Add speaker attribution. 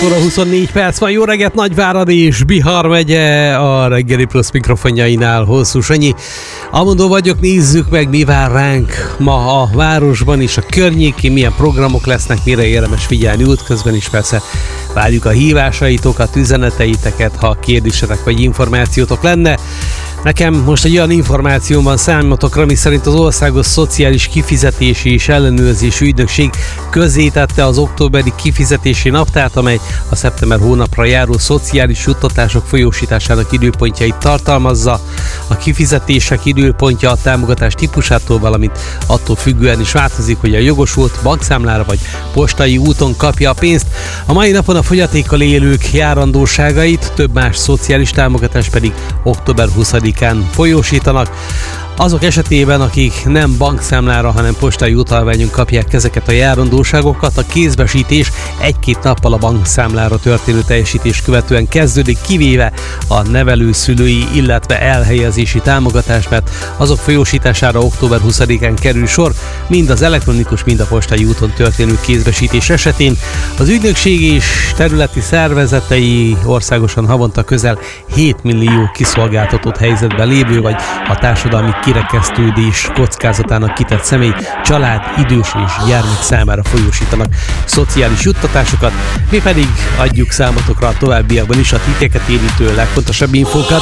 Speaker 1: óra 24 perc van. Jó reggelt, Nagyvárad és Bihar megye a Reggeli Plusz mikrofonjainál. Hosszú Sanyi. Amondó vagyok, nézzük meg, mi vár ránk ma a városban és a környékén, milyen programok lesznek, mire érdemes figyelni útközben is. Persze várjuk a hívásaitokat, üzeneteiteket, ha kérdésetek vagy információtok lenne. Nekem most egy olyan információ van számotokra, mi szerint az Országos Szociális Kifizetési és Ellenőrzési Ügynökség közzétette az októberi kifizetési naptárt, amely a szeptember hónapra járó szociális juttatások folyósításának időpontjait tartalmazza. A kifizetések időpontja a támogatás típusától, valamint attól függően is változik, hogy a jogosult bankszámlára vagy postai úton kapja a pénzt. A mai napon a fogyatékkal élők járandóságait, több más szociális támogatást pedig október 20-án folyósítanak. Azok esetében, akik nem bankszámlára, hanem postai utalványon kapják ezeket a járandóságokat, a kézbesítés egy-két nappal a bankszámlára történő teljesítés követően kezdődik, kivéve a nevelőszülői, illetve elhelyezési támogatás, mert azok folyósítására október 20-án kerül sor, mind az elektronikus, mind a postai úton történő kézbesítés esetén. Az ügynökség és területi szervezetei országosan havonta közel 7 millió kiszolgáltatott helyzetben lévő vagy a társadalmi kirekesztődés kockázatának kitett személy, család, idős és gyermek számára folyósítanak szociális juttatásokat, mi pedig adjuk számotokra a továbbiakban is a titeket érintő legfontosabb infókat.